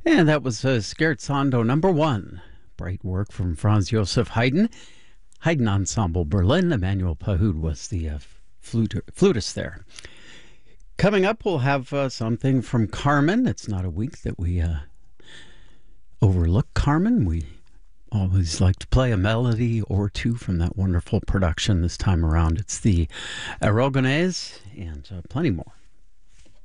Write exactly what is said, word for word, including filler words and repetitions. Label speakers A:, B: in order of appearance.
A: And that was uh, Scherzando number one. Bright work from Franz Josef Haydn. Haydn Ensemble Berlin. Emmanuel Pahud was the uh, flute- flutist there. Coming up, we'll have uh, something from Carmen. It's not a week that we uh, overlook Carmen. We always like to play a melody or two from that wonderful production. This time around, it's the Aragonese and uh, plenty more.